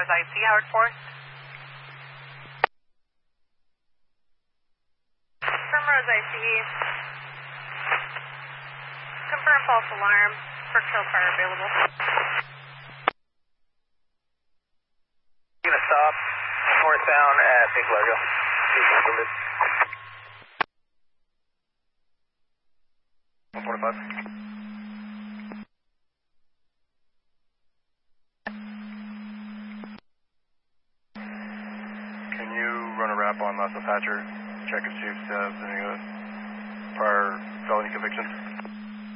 Primrose IC, Howard Forest. Primrose IC. Confirm false alarm. For kill fire available. Gonna stop northbound at Pink Largo. 145. Can you run a wrap on Lasso Patcher? Check and see if there's any prior felony convictions?